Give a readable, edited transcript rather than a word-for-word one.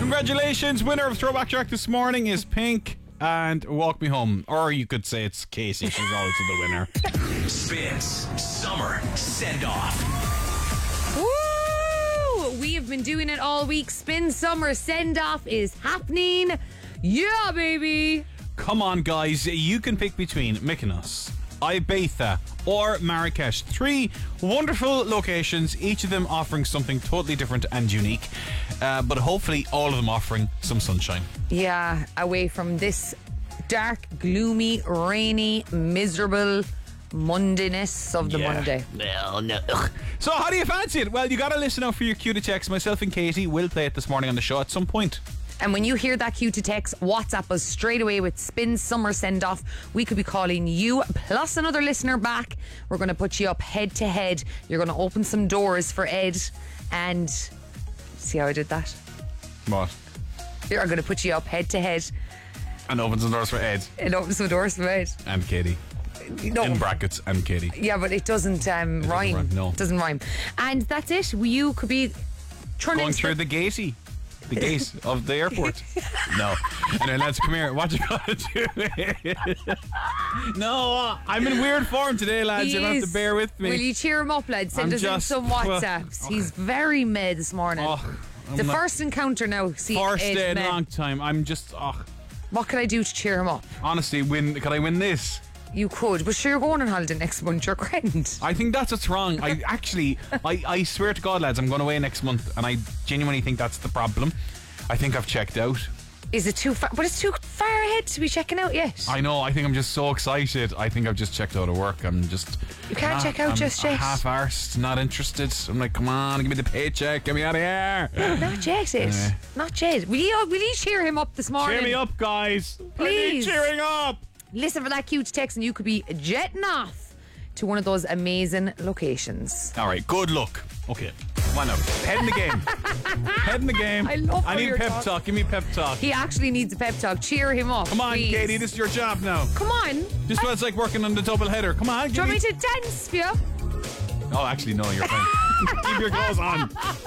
Congratulations, winner of Throwback Track this morning is Pink and Walk Me Home. Or you could say it's Casey, she's always the winner. Spins Summer Send Off. Woo! We have been doing it all week. Spin Summer Send Off is happening. Yeah, baby. Come on, guys, you can pick between Mykonos, Ibiza or Marrakesh. 3 wonderful locations, each of them offering something totally different and unique, but hopefully all of them offering some sunshine. Yeah, away from this dark, gloomy, rainy, miserable Mondayness of the Monday. Well, no. So how do you fancy it? Well, you gotta listen out for your cue to text. Myself and Katie will play it this morning on the show at some point. And when you hear that cue to text, WhatsApp us straight away with Spin Summer Send Off. We could be calling you plus another listener back. We're going to put you up head to head. You're going to open some doors for Ed. And see how I did that? What? You're going to put you up head to head. And open some doors for Ed. And open some doors for Ed. And Katie. No. In brackets, and Katie. Yeah, but it doesn't rhyme. No. It doesn't rhyme. And that's it. You could be going through the gatey. The gate of the airport. No. Anyway, lads, come here. What you gotta do? No, I'm in weird form today, lads. You'll have to bear with me. Will you cheer him up, lads? Send us in some WhatsApps. He's very mad this morning. The first encounter now. First day in a long time. I'm just. What can I do to cheer him up? Honestly, can I win this? You could, but sure, you're going on holiday next month, you're grand. I think that's what's wrong. I swear to God, lads, I'm going away next month, and I genuinely think that's the problem. I think I've checked out. Is it too far? But it's too far ahead to be checking out yet. I know, I think I'm just so excited. I think I've just checked out of work. I'm just... You can't check out just yet. Half-arsed, not interested. I'm like, come on, give me the paycheck, get me out of here. Not yet, Not yet. Will you cheer him up this morning? Cheer me up, guys. Please. I need cheering up. Listen for that cute text and you could be jetting off to one of those amazing locations. All right, good luck. Okay, come on now. Head in the game. Head in the game. I need a pep talk. Give me a pep talk. He actually needs a pep talk. Cheer him up. Come on, please. Katie, this is your job now. Come on. Just what it's like working on the double header. Come on. Do you want me to dance for you? Oh, actually, no, you're fine. Keep your clothes on.